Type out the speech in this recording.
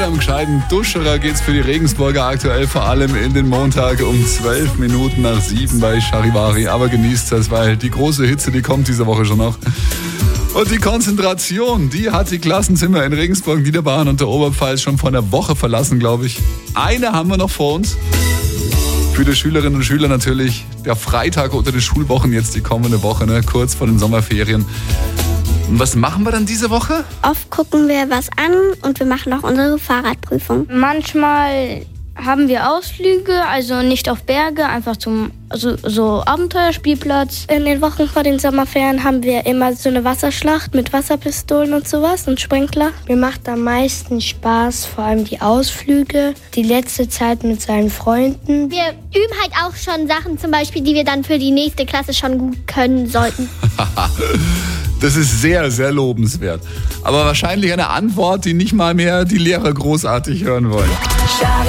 einem gescheiten Duscherer geht's für die Regensburger aktuell vor allem in den Montag um 12 Minuten nach 7 bei Charivari. Aber genießt das, weil die große Hitze, die kommt diese Woche schon noch. Und die Konzentration, die hat die Klassenzimmer in Regensburg, Niederbayern und der Oberpfalz schon vor einer Woche verlassen, glaube ich. Eine haben wir noch vor uns. Für die Schülerinnen und Schüler natürlich der Freitag unter den Schulwochen, jetzt die kommende Woche, kurz vor den Sommerferien. Und was machen wir dann diese Woche? Oft gucken wir was an und wir machen auch unsere Fahrradprüfung. Manchmal haben wir Ausflüge, also nicht auf Berge, einfach zum so Abenteuerspielplatz. In den Wochen vor den Sommerferien haben wir immer so eine Wasserschlacht mit Wasserpistolen und sowas und Sprinkler. Mir macht am meisten Spaß, vor allem die Ausflüge, die letzte Zeit mit seinen Freunden. Wir üben halt auch schon Sachen, zum Beispiel, die wir dann für die nächste Klasse schon gut können sollten. Das ist sehr, sehr lobenswert. Aber wahrscheinlich eine Antwort, die nicht mal mehr die Lehrer großartig hören wollen.